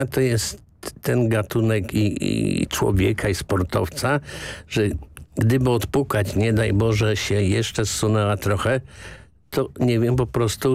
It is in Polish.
To jest ten gatunek i człowieka, i sportowca, że gdyby odpukać, nie daj Boże, się jeszcze zsunęła trochę, to nie wiem, po prostu